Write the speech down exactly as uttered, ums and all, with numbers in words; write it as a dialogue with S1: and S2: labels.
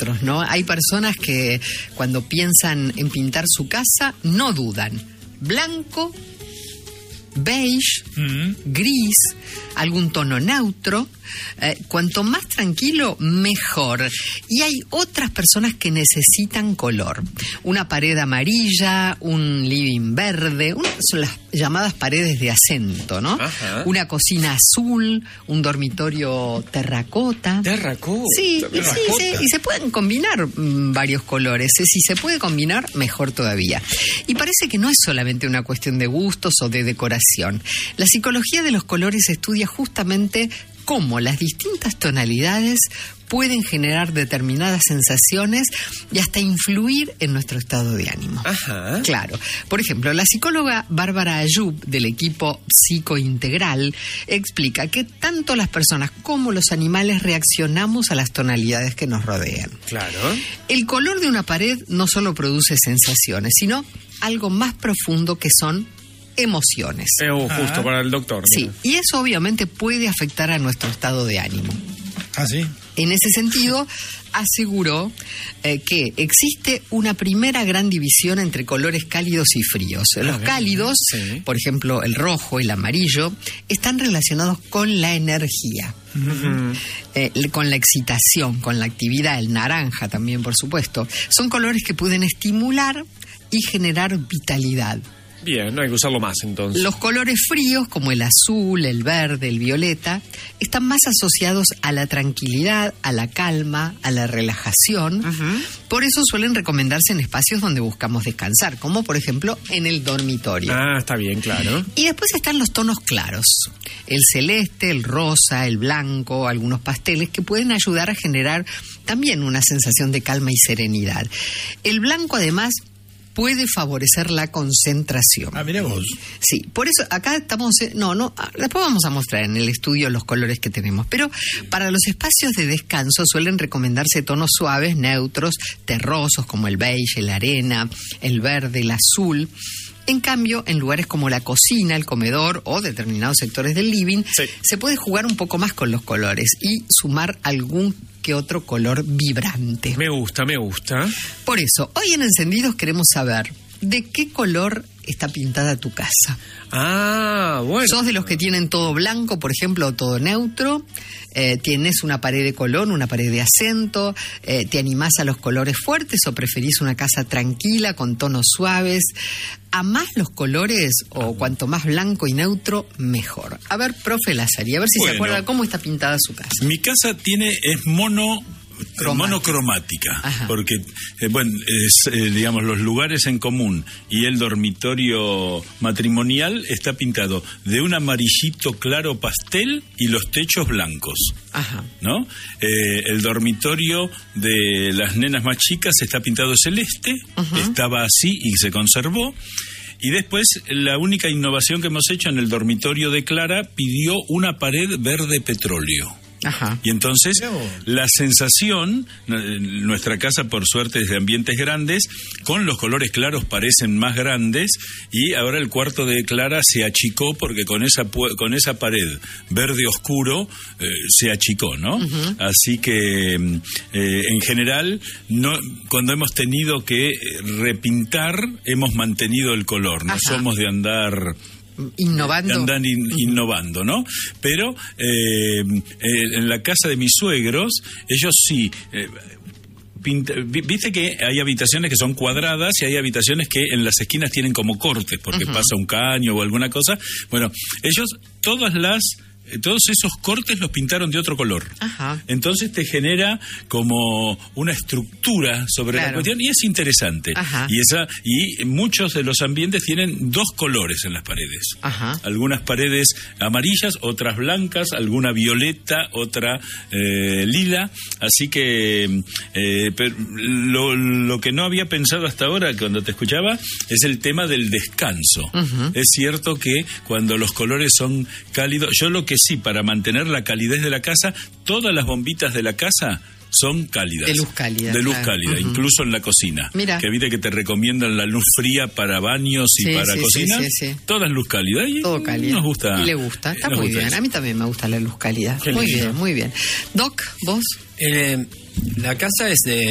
S1: nosotros, ¿no? Hay personas que cuando piensan en pintar su casa no dudan. Blanco, beige, mm. gris, algún tono neutro. Eh, cuanto más tranquilo, mejor. Y hay otras personas que necesitan color. Una pared amarilla, un living verde, una, son las llamadas paredes de acento, ¿no? Ajá. Una cocina azul, un dormitorio terracota.
S2: ¿Terracota?
S1: Sí,
S2: terracota.
S1: Y, sí, sí, y se pueden combinar mmm, varios colores. Si se puede combinar, mejor todavía. Y parece que no es solamente una cuestión de gustos o de decoración. La psicología de los colores estudia justamente cómo las distintas tonalidades pueden generar determinadas sensaciones y hasta influir en nuestro estado de ánimo.
S2: Ajá.
S1: Claro. Por ejemplo, la psicóloga Bárbara Ayub, del equipo Psicointegral, explica que tanto las personas como los animales reaccionamos a las tonalidades que nos rodean.
S2: Claro.
S1: El color de una pared no solo produce sensaciones, sino algo más profundo que son emociones.
S2: Eh, oh, justo ah. para el doctor.
S1: Sí, mira. Y eso obviamente puede afectar a nuestro estado de ánimo.
S3: Ah, sí.
S1: En ese sentido, aseguró eh, que existe una primera gran división entre colores cálidos y fríos. Los ver, cálidos, sí. por ejemplo, el rojo, el amarillo, están relacionados con la energía, uh-huh. eh, con la excitación, con la actividad. El naranja también, por supuesto. Son colores que pueden estimular y generar vitalidad.
S2: Bien, no hay que usarlo más entonces.
S1: Los colores fríos, como el azul, el verde, el violeta, están más asociados a la tranquilidad, a la calma, a la relajación. Uh-huh. Por eso suelen recomendarse en espacios donde buscamos descansar, como por ejemplo en el dormitorio.
S2: Ah, está bien, claro.
S1: Y después están los tonos claros. El celeste, el rosa, el blanco, algunos pasteles que pueden ayudar a generar también una sensación de calma y serenidad. El blanco, además, puede favorecer la concentración.
S3: Ah, mira vos.
S1: Sí, por eso acá estamos... No, no, después vamos a mostrar en el estudio los colores que tenemos. Pero para los espacios de descanso suelen recomendarse tonos suaves, neutros, terrosos, como el beige, la arena, el verde, el azul. En cambio, en lugares como la cocina, el comedor o determinados sectores del living, sí. se puede jugar un poco más con los colores y sumar algún que otro color vibrante.
S2: Me gusta, me gusta.
S1: Por eso, hoy en Encendidos queremos saber de qué color está pintada tu casa.
S2: Ah, bueno.
S1: ¿Sos de los que tienen todo blanco, por ejemplo, o todo neutro? Eh, ¿Tienes una pared de color, una pared de acento? Eh, ¿Te animás a los colores fuertes o preferís una casa tranquila con tonos suaves? ¿Amás los colores o cuanto más blanco y neutro, mejor? A ver, profe Lázari, a ver si bueno, se acuerda cómo está pintada su casa.
S3: Mi casa tiene es mono... Cromática. monocromática, Ajá. porque eh, bueno, es, eh, digamos, los lugares en común y el dormitorio matrimonial está pintado de un amarillito claro pastel y los techos blancos.
S1: Ajá.
S3: ¿No? Eh, el dormitorio de las nenas más chicas está pintado celeste, uh-huh. estaba así y se conservó. Y después, la única innovación que hemos hecho en el dormitorio de Clara, pidió una pared verde petróleo.
S1: Ajá.
S3: Y entonces la sensación, nuestra casa por suerte es de ambientes grandes, con los colores claros parecen más grandes, y ahora el cuarto de Clara se achicó porque con esa con esa pared verde oscuro eh, se achicó, ¿no? Uh-huh. Así que eh, en general no, cuando hemos tenido que repintar hemos mantenido el color, no Ajá. somos de andar
S1: innovando
S3: andan in, innovando, ¿no? Pero eh, eh, en la casa de mis suegros ellos sí eh, pinta, viste que hay habitaciones que son cuadradas y hay habitaciones que en las esquinas tienen como cortes porque uh-huh. pasa un caño o alguna cosa. Bueno, ellos todas las todos esos cortes los pintaron de otro color.
S1: Ajá.
S3: Entonces te genera como una estructura sobre claro. la cuestión y es interesante.
S1: Ajá.
S3: Y esa y muchos de los ambientes tienen dos colores en las paredes.
S1: Ajá.
S3: Algunas paredes amarillas, otras blancas, alguna violeta, otra eh, lila. Así que eh, pero lo, lo que no había pensado hasta ahora cuando te escuchaba es el tema del descanso. Uh-huh. Es cierto que cuando los colores son cálidos, yo lo que sí, para mantener la calidez de la casa, todas las bombitas de la casa son cálidas.
S1: De luz cálida.
S3: De luz
S1: claro.
S3: cálida, uh-huh. incluso en la cocina.
S1: Mira.
S3: Que viste que te recomiendan la luz fría para baños y
S1: sí,
S3: para
S1: sí,
S3: cocina.
S1: Sí, sí, sí.
S3: Todas luz cálida. Y
S1: todo cálido.
S3: Nos gusta.
S1: Y le gusta. Está
S3: muy
S1: muy
S3: gusta
S1: bien.
S3: eso.
S1: A mí también me gusta la luz cálida.
S2: Qué
S1: muy
S2: lindo.
S1: bien, muy bien. Doc, ¿vos?
S4: Eh, la casa es de